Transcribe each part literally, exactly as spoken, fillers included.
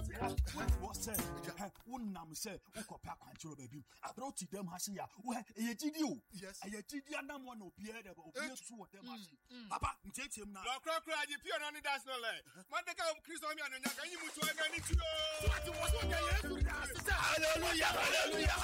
What was said? One nam say, Ukopa control baby. I brought to them Hasia. Where a G D O. Yes, a G D and one of Pierre of what them. Papa, take him now. Cry, cry, you peer on the dash no leg. Mandaka, Christomian, and you move to a need to know. Hallelujah, hallelujah,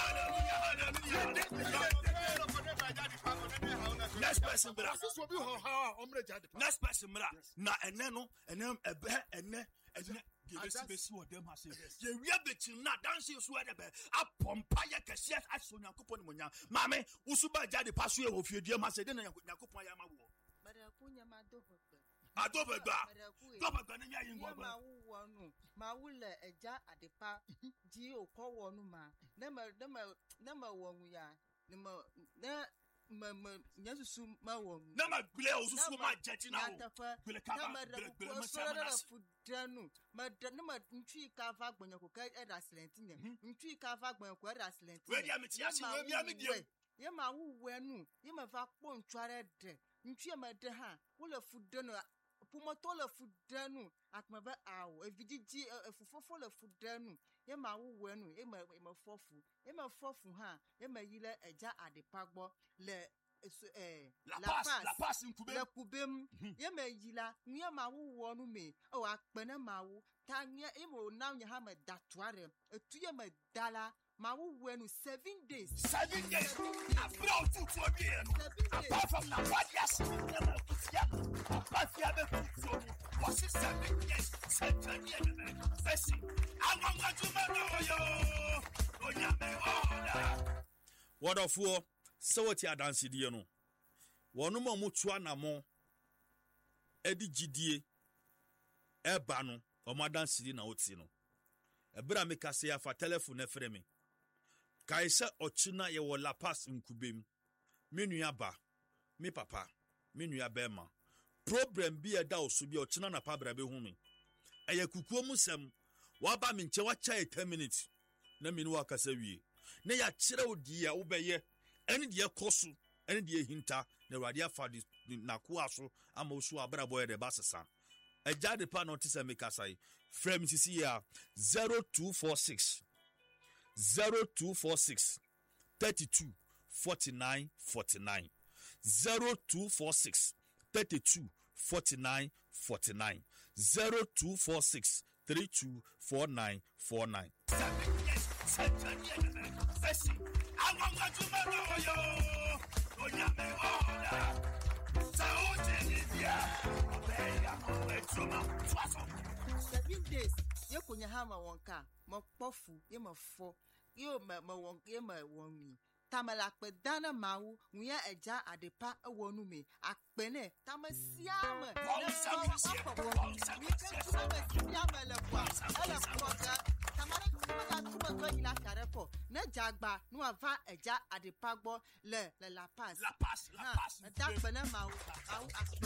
hallelujah. Next person, but this will be how next person, na eneno, enem ebe ene ene. Givesi besi wo dem hase. Ye wia bechi na dance so e debe. Apompa ye kese aso Nyankopon monya. Mame, usuba jade paso e wo fiedie ma se de na Nyankopon ya ma wo. Bara kunya ma dohokpe. Adobegba. Dobegba na nya yin ma wo nu. Ma wule eja adepa ji okowo nu ma. Na ma na ma na ma wo ya. Na ma na ma ma nyasusu ma wo. Na ma gbele osusu ma jeji na wo. Gbele ka ba gbele gbele ma sama na. Danu ma na ma ntwi ka fa gbonyako ka era silentine ntwi ka fa gbonyako era silentine we dia meti ase we bia me die ye ma wo wenu ye ma fa kpo ntware de ntwi ma de ha wo le fudenu pumoto le fudenu akmebe awo evijiji efufofo le fudenu ye ma wo wenu ye ma ye ma fofu ye ma fofu ha ye ma yile eja adepagbo le eh la passe la passe nkube la kubem ye ma yila nye ma wo wonu me o akpene ma wo tanye e mo na nya ha ma datoare etu ye ma dala ma wo wenu seven days seven days abro fufu obi no apart from na wadias na ma kutia apart ya be fufu was seven days seven days fesi amama juma no yo onya me oda what of war so what ya dance die no wonu mo mutu anamo edi gidie eba no o ma dance die na oti no ebra me kase ya fa telephone efre me kaisa ochina ye wo la pass nkubem me nua ba me papa me nua bema problem bi e da oso bi ochina na pa bra be hu me eye kukuo musem wa ba me nche wa cha ten minutes na me no akasa wie na ya kire odi ya wo beye eni de ekosu eni de hinta na Awurade afa na ko aso ama osu abra boy de basesa eja de pa no tise me kasai frame sisi ya zero two four six zero two four six thirty-two forty-nine forty-nine zero two four six thirty-two forty-nine forty-nine zero two four six thirty-two forty-nine forty-nine seven days ye kunya ha ma wonka mo pofu ye mo fo ye ma ma won ye ma won tamala pe dana mawu nuya eja adepa ewonu me akpene tamasiama na so ko ni ke tuma me siama le kwa ala kwa tamara kuma kuma ko ila karepo na jagba nu ava eja adepa gbo le le la pass la pass la pass da pena mawu awu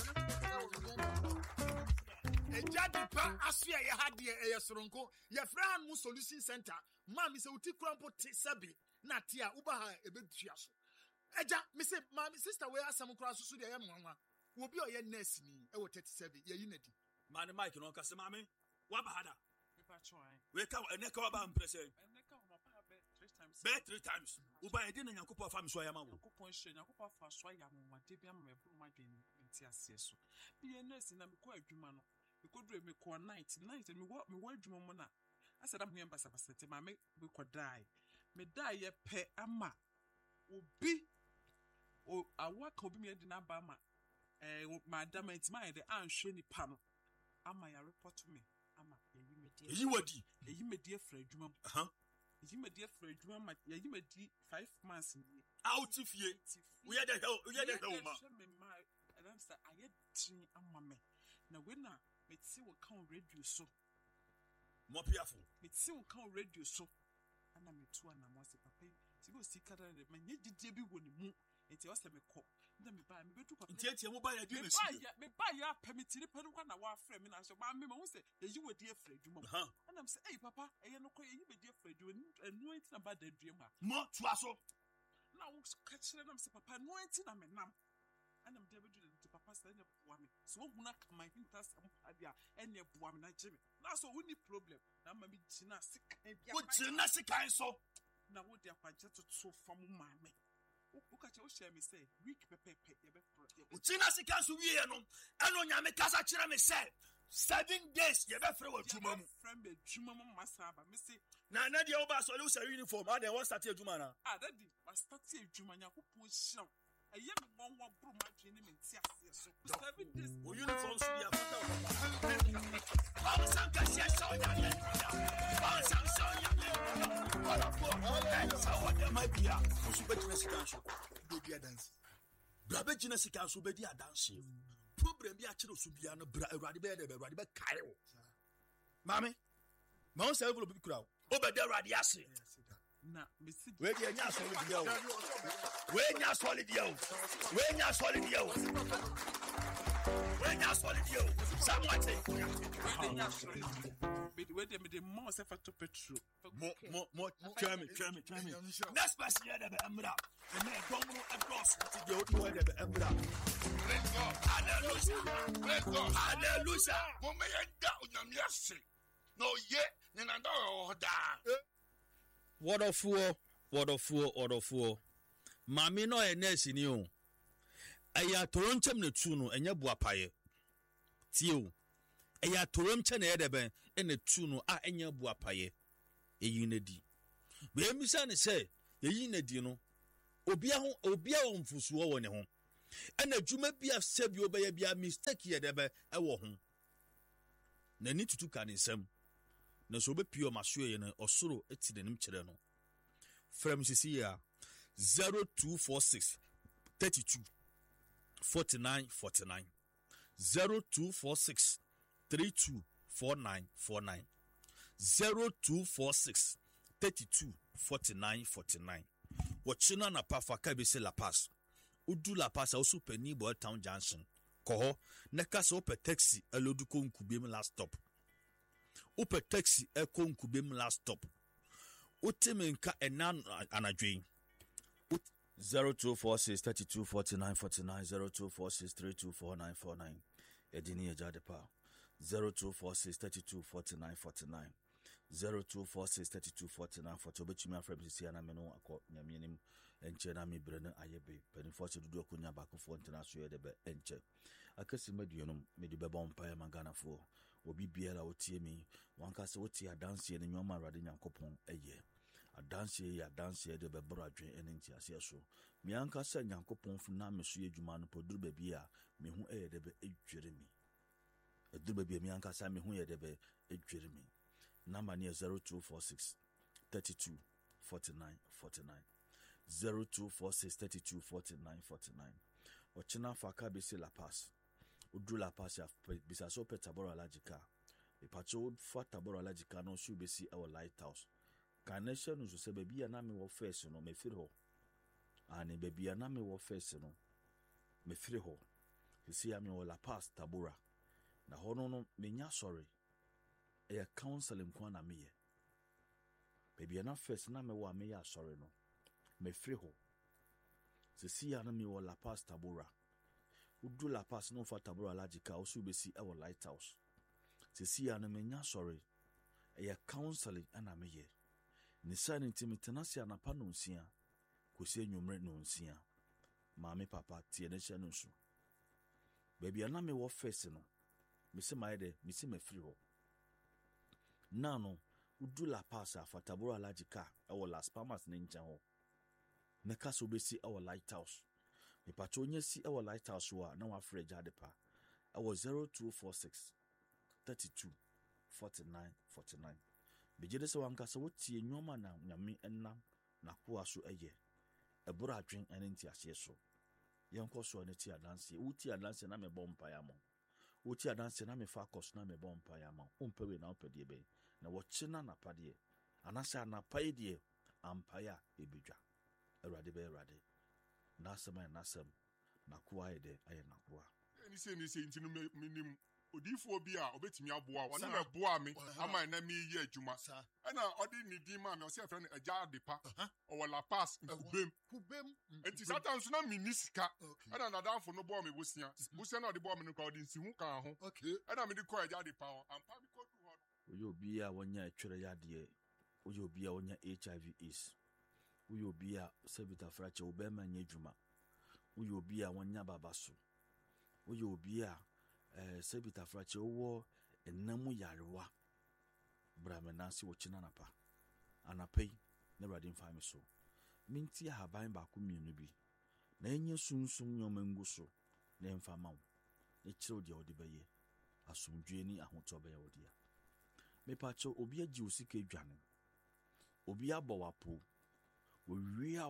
akpene eja adepa aso ye hade ye soronko ye fra mu solution center ma mi se uti krampo te sabi na tia uba ha ebetua so eja me se ma sister we asam kra so so de ye nwanwa wo bi o ye nurse ni e wo thirty-seven ye yi nadi man mike no kase mame wa ba hada me pa choi we ka eneka wa ba impress eneka wa pa be three times be three times uba e di na Nyankopon fa me so ya ma wo Nyankopon hye Nyankopon fa so ya mo wa de bia ma me buru ma dwen nti ase so bi ye nurse na me ko adwuma no me ko dure me ko night night me wo me wo adwuma mo na asada mo yamba sapasete ma me me ko dai me dai ye pe ama obi o awaka obi me di na ba ma eh madam intima de anhwe ni pa no ama ya report me ama eyi me di eyi wadi eyi me di afra adwuma aha eyi me di afra adwuma ma eyi me di five months ni out fie we had the we had the ma me ma and I'm say I tin ama me na we na me ti wo kan radio so mo piafo me ti wo kan radio so ana me tu ana mo se papa ti go si kada de me nyedide bi wo ni mu enti o se me ko nda me ba me bedu papa enti enti mo ba ya di me si me ba ya permit ni panu kwa na wa afre me na so ba me mo se ye yi wodi afre adwuma ana me se eh papa eh no ko ye yi wodi afre adwuma enu enti na ba da adwuma ma mo tu aso na wo ka kire na me se papa no enti na me nam ana me de bedu de papa pastor any boami. So who na come hintas am adia any boami na jeme. Na so we need problem. Na mami china sick and be What china sick kind so? Na wo dia kwaje to so fam maame. Wo ka che wo share me say week pepe pepe ye china sick kind so wie no. Eno nyame kasa kire me say seven days ye be frɛ wa dwuma mu. Frɛ me dwuma mu masaba me say na na dia wo ba so le wo uniform a dey wan start dwuma na. Ah daddy, ma start dwuma nya kopon hyew. Eye me won won bro ma dwe ne me nti ase so. seven days o uniform so dia fata o. Ba san ka sia so nya ye. Ba san so nya ye. Wala ko. Eh so what dem I bia. So be jina sika so. Do dia dance. Bra be jina sika so be dia dance. Problem bi a kire so bia no bra Awurade be de be Awurade be kare wo. Mami. Ma on se envelope bi kura wo. O be de Awurade ase. na me see We dey nya solid dia o. We nya solid dia o. We nya solid dia o. We nya solid dia o. Samwate. where they made more self to petrol. More, more, more. Try me, try me, try me. Next person here, the Emra. And then don't know a cross to the old one, the Emra. Praise God. Hallelujah. Praise God. Hallelujah. Mama yenda unyamiase. No ye, nenanda oda. Word of four, word of four, word of four. Mami no e nurse ni o. Aya toronchem ne tu no enye buapaye. Tio. Aya toronche na edeben ene tu no a enye buapaye. Eyi na di. Be emisa ne se, eyi na di no. Obia ho obia ho mfusuo wo ne ho. Ena dwuma bia sebi obeye bia mistake ye debe e wo ho. Na ni tutu ka ne nsam. Na so be pio maso ye no osoro eti denim kire no. From sisi ya zero two four six thirty-two forty-nine forty-nine zero two four six thirty-two forty-nine forty-nine zero two four six thirty-two forty-nine forty-nine. Wachina na pafa kabise La Paz. Udu La Paz also penny boy town junction. Koho neka so pe taxi elodu ko nkubem last stop. Upe taxi e ko nkubem last stop. Utimenka enan anadwin. zero two four six thirty-two forty-nine forty-nine zero two four six thirty-two forty-nine forty-nine Edini Ejadepa zero two four six thirty-two forty-nine forty-nine zero two four six thirty-two forty-nine forty obetumi afrem sisi ana me no akọ nyamenim enche na me brene ayebe penifo se dudu akunya bakofo ntena so yede be enche akasi maduonum me de beba ompa ya magana fo obi biara otie mi wanka se otie adanse ne nyoma rade nyankopon eye adanse ya adanse de be bro adwen enenti ase so mi anka se nyankopon fu na me so edwuma no poduru ba bia me hu eye de be edwere mi eduru ba bia mi anka se me hu eye de be edwere mi number near zero two four six thirty-two forty-nine forty-nine zero two four six thirty-two forty-nine forty-nine Ochina faka bisi La Paz Udru La Paz ya bisa so pe taboro alajika ipacho fa taboro alajika no shu bisi our lighthouse kanesha no so se baby ya na me wo face no me firi ho ani baby ya na me wo face no me firi ho sisi ya me wo La Paz tabora na hono no menya sorry e counseling kwa na me ye baby ya na face na me wo me ya sorry no me firi ho sisi ya na me wo La Paz tabora udu La Paz no fa tabora alajika o su besi e wo lighthouse sisi ya na menya sorry e counseling ana me ye ni sane ntimitena sia na pa no nsia kosi enwumre no nsia maame papa tie ne hye no so baby ana me wo face no me se mai de me se me free ho na no udu La Paz afataboro alajika e wo Las Palmas ne ncha ho me ka so besi e wo lighthouse me pacho nya si e wo lighthouse wa na wa free jade pa e wo zero two four six thirty-two forty-nine forty-nine Bijede se wanka se wotie nyoma na nyame enam na koa so eye ebura adwen enenti ase so yenko so ne ti adanse wuti adanse na me bompa ya mo wuti adanse na me fa kos na me bompa ya mo umpewe na opede be na wochina na pade anasa na paide ampaya ebedwa erade be erade na asema na asem na koa ide aye na koa Any say any say intinu minim odifo bi a obetimi aboa wona na boa me ama na me yi adwuma na odi ni di ma me o se afra na agya adepa o wala pass kubem kubem enti satan so na minisika na na danfo no boa me bosia bosia na odi boa me no kwa odi nsihu kan ho okay na me di kwa agya adepa ampa me kodu ho oyo obi a wonya atwere yade oyo obi a wonya H I V is oyo obi a sebita frache obema nya adwuma oyo obi a wonya babaso oyo obi a eh sebita frache wo enamu yarewa bramenansi wo china napa anapai na radin fami so minti haban ba ku mienu bi na enye sunsun nyoma nguso na emfa mawo e kire odi odi beye asumdwe ni ahoto beye odi a me pacho obi agi osika adwane obi abọ wapo owia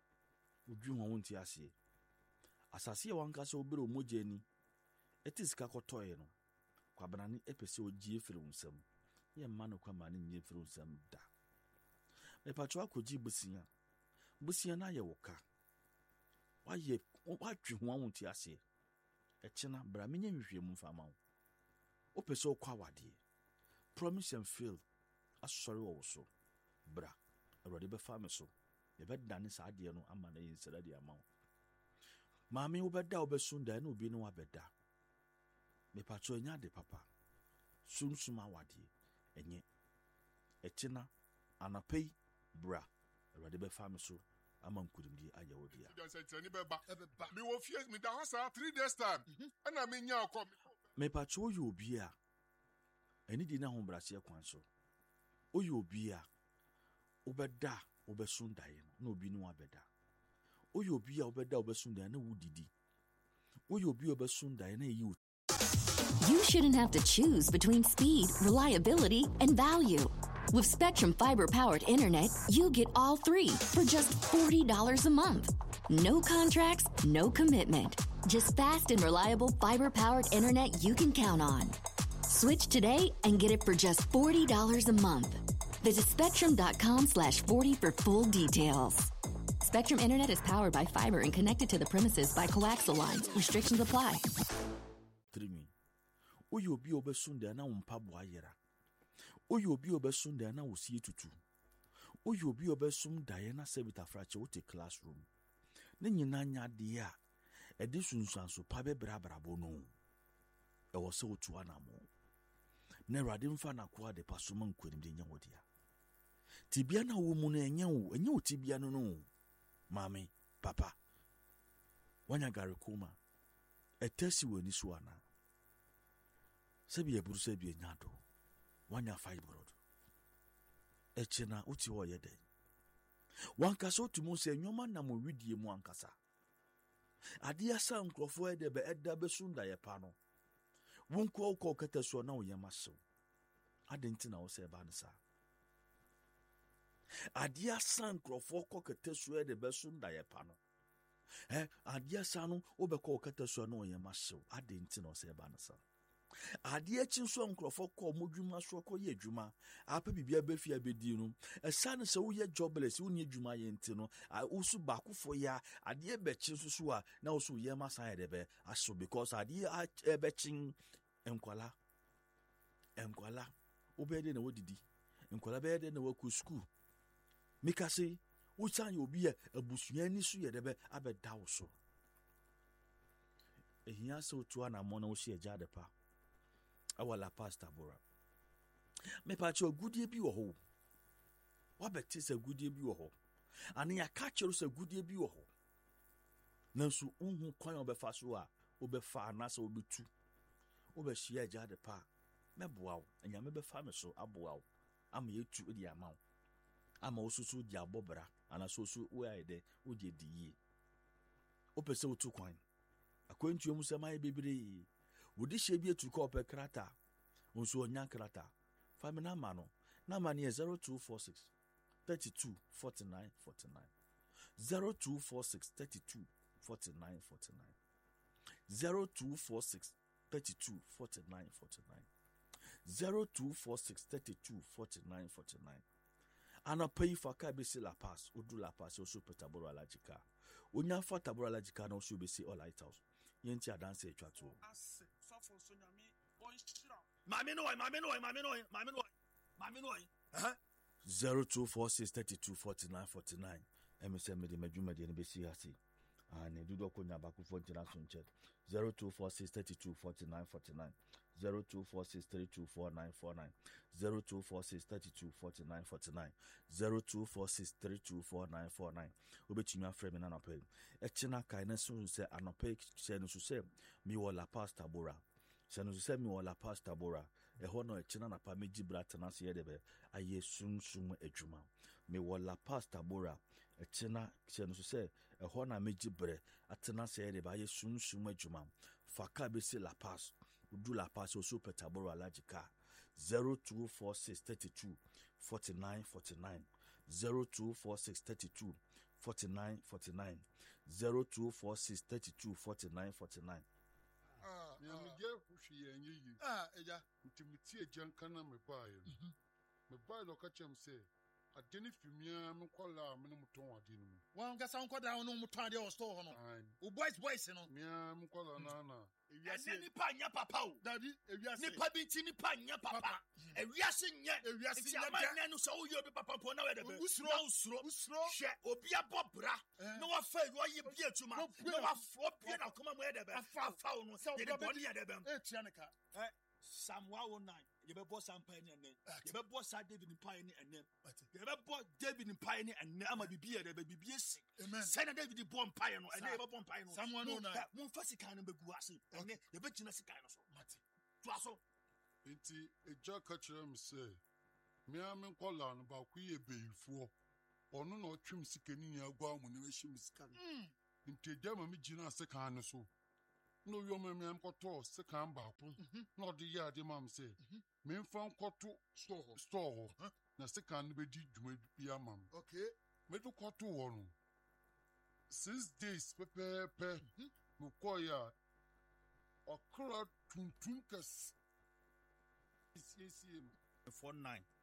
odwu ho wonti ase asase wankasa obere omoje ni etisika kotoye no kwabanani epese ogie fere unsam ye mma no kwama ne nye fere unsam da me pacho akoji busia busia na ye woka waye watwe ho wonti ase echina bra menye hwehwe mu fama wo opese okwa wade promise and fail asori wo so bra already be fame so e be dane sa ade no ama na yinsira de ama maame wo beda wo be sunda na obi no wa beda me pacho nya de papa sumsuma wade enye echina anapei bra already be fame so ama nkurimdi ayawo dia you say tani be ba me wo fie me da hosa three days time na me nya akọ me pacho yo obi a eni di na ho brase kwan so oyo obi a obeda obesunda ye na obi no abeda oyo obi a obeda obesunda na wudidi oyo obi obesunda ye na yi. You shouldn't have to choose between speed, reliability, and value. With Spectrum fiber-powered internet, you get all three for just forty dollars a month. No contracts, no commitment. Just fast and reliable fiber-powered internet you can count on. Switch today and get it for just forty dollars a month. Visit spectrum.com slash 40 for full details. Spectrum Internet is powered by fiber and connected to the premises by coaxial lines. Restrictions apply. Trimi. Oyo obi obesunda na umpa boayera. Oyo obi obesunda na usie tutu. Oyo obi obesunda na sebita frache wote classroom. Ne nyina nya de a edi sunsuanso pa be brabrabo no. E wo se otu anamo. Ne rade mfa na kwa de pasoma nkwenim de nya wodia. Tibia na wo mu na enya wo, enya wo tibia no no. Mami, papa. Wanya gare kuma. Etesi woni so ana. Sebi eburu sebi enyado. Wanya fibroid. Echena uti wo yede. Wankasa otumu se nyoma na mo widie mu ankasa. Ade asa nkrofo ede be eda be sunda ye pa no. Wonko okọ kataso na wo yemaso. Ade nti na wo se ba nsa. Ade asa nkrofo okọ kataso ede be sunda ye pa no. Eh ade asa no obekọ kataso na wo yemaso. Ade nti na wo se ba nsa. Ade achi nso nkrofo kọ modwuma so kọ ye adwuma apa bibia befi abedi no esa ne se wo ye jobless wo ni adwuma ye nti no usu bakofo ya ade bechi so so a na wo so ye masan edebe aso because ade ebechi enkwala enkwala obede na wodidi enkwala bede na waku school mikase wo chan ye obi e abusua ni so ye debe abeda wo so ehia se otu ana mo na wo hye agya depa awala pastor bora me pa cho gudie bi wo ho wa beti se gudie bi wo ho ani ya ka chero se gudie bi wo ho nanso unhu kwan obefa so a obefa na se obetu obehia agya depa me boa wo anya me befa me so aboa wo ama yetu odi ama wo ama osusu di abobra ana so so wo ayede wo je diye opese otu kwan akwantu emu se mai bebere wodi shebi etu ko pe krata onso onya krata famina ma no na ma ne zero two four six thirty-two forty-nine forty-nine zero two four six thirty-two forty-nine forty-nine zero two four six thirty-two forty-nine forty-nine zero two four six thirty-two forty-nine forty-nine ana pay for ka be se la pass odu la pass oso petaboro alajika onya fa taboro alajika na oso be se all lighthouse yenti adanse etwa to ase sofo so nyame nhyira Mami no, mami no, mami no, mami no, mami no. Uh-huh. zero two four six three two four nine four nine. Emi se me de madwuma de ne besi ase. Ah, ne dudo ko nya bakufo ntina so nche. zero two four six three two four nine four nine. zero two four six three two four nine four nine. zero two four six three two four nine four nine. zero two four six three two four nine four nine. Obetumi afre me na no pay. E china kai na so se anope se no so se mi wo la pasta bora. Se no so se mi wo la pasta bora. E ho no e china na pa meji brata na se ye debe aye sum sum adwuma. Mi wo la pasta bora. E china se no so se e ho na meji bre atena se ye debe aye sum sum adwuma. Faka be se la pass. Udu la pass o so petaboro alajika. zero two four six three two four nine four nine. zero two four six three two four nine four nine. zero two four six three two four nine four nine. Ah, me me je fushi ye yi. Ah, eja. Intimity ejan kana me buy. Me buy lo ka chem say adeni fimia me kwala me no muton ade no. Wan ga san kwada no muto ade o store no. Ai. O boys boys no. Me me kwala na na. Ewiase nipa nya papa o. Dabi, ewiase. Nipa bi ti nipa nya papa. Ewiase nya. Ewiase nya. nya. Nya no so wo yobi papa po na we de be. Usro. Na usro. Usro. Hwe obi abobra. Na wa fa wo ye bi atuma. Na wa fo bi na koma mo ye de be. Afa fa wo no. Ye de body ye de be. Eh, tia ne ka. Eh, Psalm one oh nine. You be boss am pa ni ene. You be boss David ni pa ni ene. You be boss David ni pa ni ene ama bibi ye de be bibi esi. Amen. Say na David bo mpa ye no. Ene ye be bo mpa ye no. Psalm one oh nine. Mo fa sika no begu ase. Ene ye be gina sika no so. Mate. To aso. Inti eja ka kire me say me a me kwala no ba ku ye beyifuo. Ono na otwem sika ni ni agwa mu ne hye sika no. Inti eja ma me gina sika no so. No yo me me am koto sika ba ko. No de ya de mam say. Me mfa koto store store na sika no be di dwuma bi amam. Okay. Me do koto wo no. Six days pepe pe. Mo koya okra tuntum kas. four nine